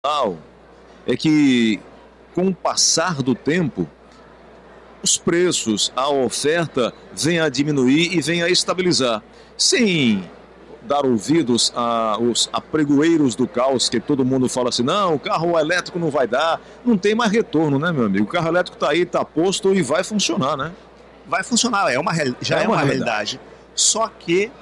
É que, com o passar do tempo, os preços, a oferta vem a diminuir e vem a estabilizar, sem dar ouvidos aos apregoeiros do caos, que todo mundo fala assim, não, o carro elétrico não vai dar, não tem mais retorno, né, meu amigo? O carro elétrico está aí, está posto e vai funcionar, né? Vai funcionar, já é uma realidade. Só que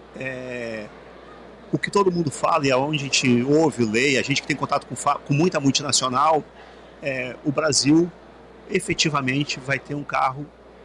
o que todo mundo fala e aonde a gente ouve, lê, a gente que tem contato com muita multinacional, o Brasil efetivamente vai ter um carro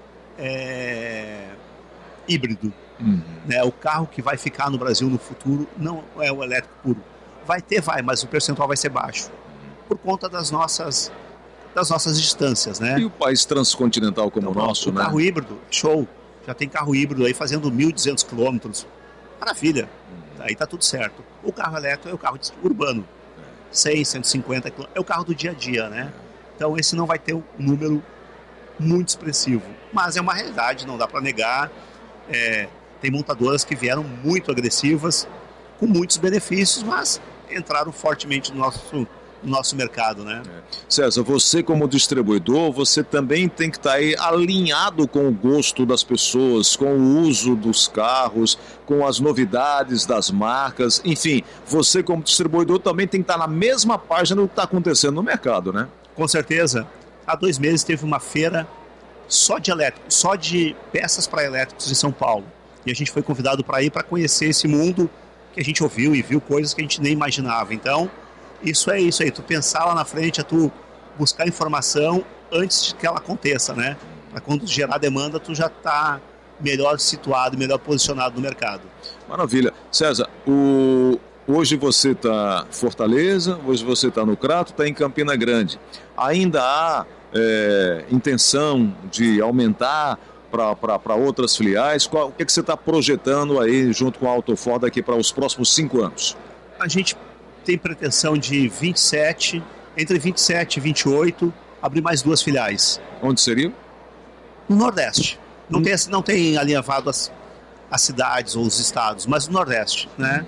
híbrido. Né? O carro que vai ficar no Brasil no futuro não é o elétrico puro. Vai, mas o percentual vai ser baixo, por conta das nossas distâncias, né? E o país transcontinental como o nosso, né? Carro híbrido, show. Já tem carro híbrido aí fazendo 1.200 quilômetros. Maravilha. Aí tá tudo certo. O carro elétrico é o carro urbano. 100, 150 km. É o carro do dia a dia, né? Então esse não vai ter um número muito expressivo. Mas é uma realidade, não dá para negar. Tem montadoras que vieram muito agressivas, com muitos benefícios, mas entraram fortemente no nosso mercado, né? César, você como distribuidor, você também tem que estar aí alinhado com o gosto das pessoas, com o uso dos carros, com as novidades das marcas, enfim, você como distribuidor também tem que estar na mesma página do que está acontecendo no mercado, né? Com certeza. Há 2 meses teve uma feira só de elétricos, só de peças para elétricos em São Paulo. E a gente foi convidado para ir para conhecer esse mundo que a gente ouviu e viu coisas que a gente nem imaginava. Então, isso é isso aí, tu pensar lá na frente, é tu buscar informação antes de que ela aconteça, né? Para quando gerar demanda, tu já está melhor situado, melhor posicionado no mercado. Maravilha. César, hoje você está em Fortaleza, hoje você está no Crato, está em Campina Grande. Ainda há intenção de aumentar para outras filiais? O que você está projetando aí junto com a Autofor daqui para os próximos 5 anos? A gente tem pretensão de entre 27 e 28, abrir mais 2 filiais. Onde seria? No Nordeste. Não tem alinhavado as cidades ou os estados, mas no Nordeste, né?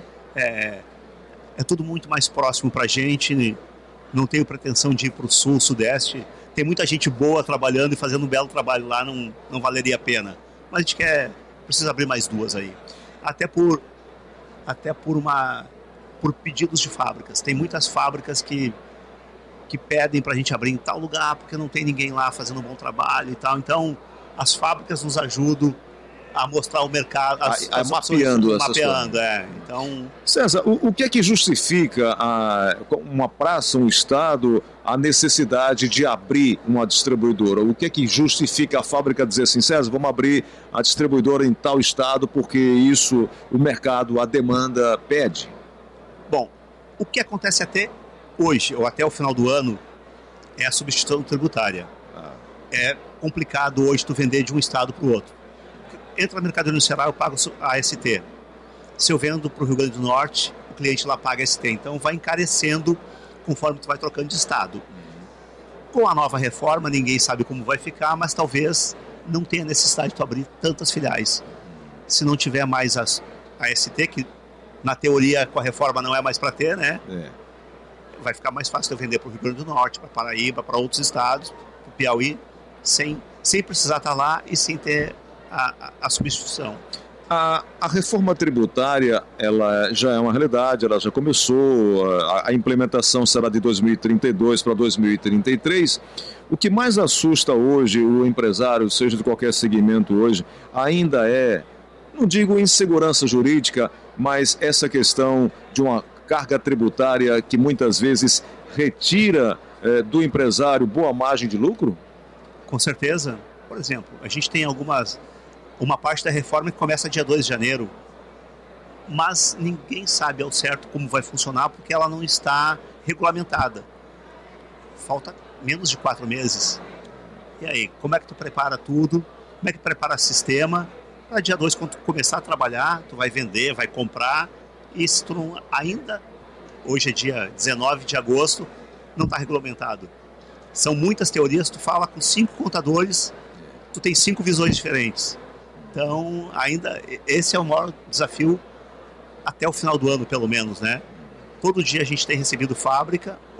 É tudo muito mais próximo para a gente, não tenho pretensão de ir para o Sul, Sudeste. Tem muita gente boa trabalhando e fazendo um belo trabalho lá, não valeria a pena. Mas a gente precisa abrir mais 2 aí. Até por pedidos de fábricas. Tem muitas fábricas que pedem para a gente abrir em tal lugar porque não tem ninguém lá fazendo um bom trabalho e tal. Então, as fábricas nos ajudam a mostrar o mercado, mapeando essas coisas. Então, César, o que é que justifica uma praça, um estado, a necessidade de abrir uma distribuidora? O que é que justifica a fábrica dizer assim, César, vamos abrir a distribuidora em tal estado porque isso, o mercado, a demanda pede? Bom, o que acontece até hoje, ou até o final do ano, é a substituição tributária. É complicado hoje tu vender de um estado para o outro. Entra no mercado no Ceará, eu pago a AST. Se eu vendo para o Rio Grande do Norte, o cliente lá paga a AST. Então vai encarecendo conforme tu vai trocando de estado. Com a nova reforma, ninguém sabe como vai ficar, mas talvez não tenha necessidade de tu abrir tantas filiais. Se não tiver mais a AST, que na teoria com a reforma não é mais para ter, né? Vai ficar mais fácil eu vender para o Rio Grande do Norte, para Paraíba, para outros estados, para o Piauí, sem precisar estar lá e sem ter a substituição. A reforma tributária, ela já é uma realidade, ela já começou, a implementação será de 2032 para 2033. O que mais assusta hoje o empresário, seja de qualquer segmento hoje, ainda não digo insegurança jurídica, mas essa questão de uma carga tributária que muitas vezes retira do empresário boa margem de lucro? Com certeza. Por exemplo, a gente tem uma parte da reforma que começa dia 2 de janeiro, mas ninguém sabe ao certo como vai funcionar porque ela não está regulamentada. Falta menos de 4 meses. E aí, como é que tu prepara tudo? Como é que tu prepara o sistema? Para dia 2, quando tu começar a trabalhar, tu vai vender, vai comprar, e se tu não ainda, hoje é dia 19 de agosto, não está regulamentado. São muitas teorias, tu fala com 5 contadores, tu tem 5 visões diferentes. Então, ainda, esse é o maior desafio até o final do ano, pelo menos, né? Todo dia a gente tem recebido fábrica